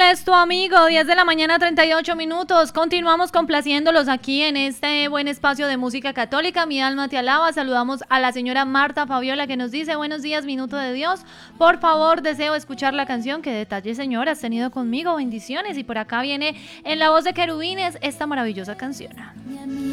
es tu amigo, 10 de la mañana, 38 minutos. Continuamos complaciéndolos aquí en este buen espacio de música católica. Mi alma te alaba. Saludamos a la señora Marta Fabiola que nos dice: buenos días, minuto de Dios. Por favor, deseo escuchar la canción. Qué detalle, señora, has tenido conmigo. Bendiciones. Y por acá viene en la voz de Querubines esta maravillosa canción.